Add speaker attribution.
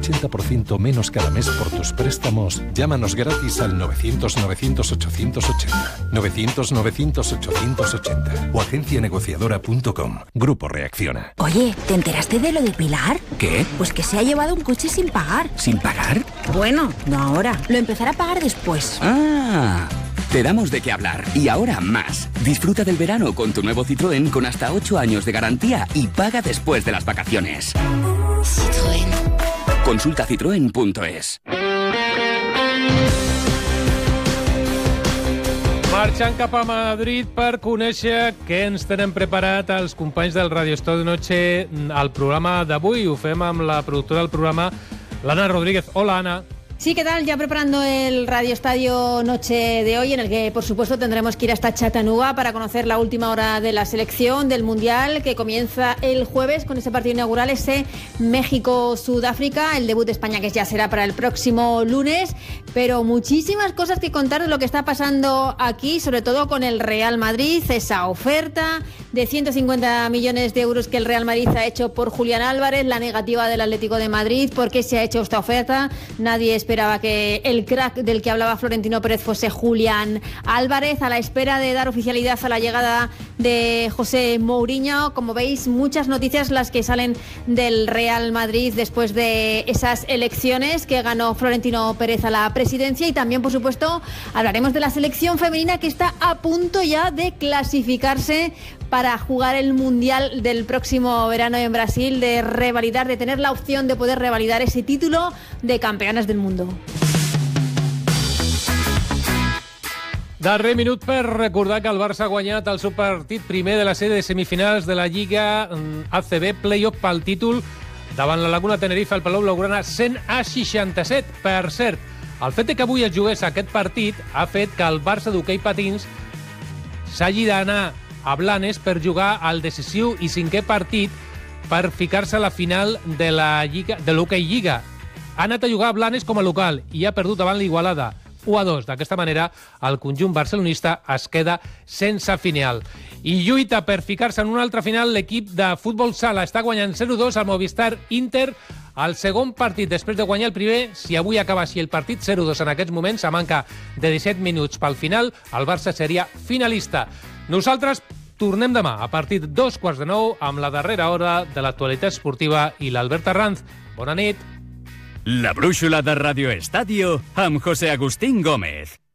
Speaker 1: 80% menos cada mes por tus préstamos, llámanos gratis al 900-900-880. 900-900-880 o agencianegociadora.com. Grupo Reacciona.
Speaker 2: Oye, ¿te enteraste de lo de Pilar?
Speaker 3: ¿Qué?
Speaker 2: Pues que se ha llevado un coche sin pagar.
Speaker 3: ¿Sin pagar?
Speaker 2: Bueno, no ahora. Lo empezará a pagar después.
Speaker 3: ¡Ah! Te damos de qué hablar. Y ahora más. Disfruta del verano con tu nuevo Citroën con hasta 8 años de garantía y paga después de las vacaciones.
Speaker 2: Citroën.
Speaker 3: Consulta citroen.es.
Speaker 4: Marxant cap a Madrid per conèixer què ens tenen preparat els companys del Radio Estadio Noche al programa d'avui. Ho fem amb la productora del programa, l'Anna Rodríguez. Hola, Anna.
Speaker 5: Sí, ¿qué tal? Ya preparando el Radio Estadio Noche de hoy, en el que, por supuesto, tendremos que ir hasta Chattanooga para conocer la última hora de la selección del Mundial, que comienza el jueves con ese partido inaugural, ese México-Sudáfrica, el debut de España, que ya será para el próximo lunes. Pero muchísimas cosas que contar de lo que está pasando aquí, sobre todo con el Real Madrid, esa oferta de 150 millones de euros que el Real Madrid ha hecho por Julián Álvarez, la negativa del Atlético de Madrid. ¿Por qué se ha hecho esta oferta? Nadie esperaba que el crack del que hablaba Florentino Pérez fuese Julián Álvarez, a la espera de dar oficialidad a la llegada de José Mourinho. Como veis, muchas noticias las que salen del Real Madrid después de esas elecciones que ganó Florentino Pérez a la presidencia, y también, por supuesto, hablaremos de la selección femenina, que está a punto ya de clasificarse para jugar el Mundial del próximo verano en Brasil, de revalidar, de tener la opción de poder revalidar ese título de campeonas del mundo.
Speaker 4: Darrer minut per recordar que el Barça ha guanyat el seu partit primer de la sèrie de semifinals de la Lliga ACB Playoff pel títol davant la Laguna Tenerife al Palau Blaugrana 100-67. Per cert, el fet que avui es jugués aquest partit ha fet que el Barça d'hoquei patins s'hagi d'anar a Blanes per jugar al decisiu i 5è partit per ficar-se a la final de la Lliga, de l'Hockey Lliga. Ha anat a jugar a Blanes com a local i ha perdut davant l'Igualada 1-2. D'aquesta manera, el conjunt barcelonista es queda sense final. I lluita per ficar-se en una altra final l'equip de futbol sala. Està guanyant 0-2 al Movistar Inter al segon partit després de guanyar el primer. Si avui acaba així el partit 0-2 en aquests moments, a manca de 17 minuts pel final, el Barça seria finalista. Nosaltres tornem demà a partir de 8:45 amb la darrera hora de l'actualitat esportiva i l'Albert Arranz. Bona nit.
Speaker 6: La brúixola de Radio Estadio amb José Agustín Gómez.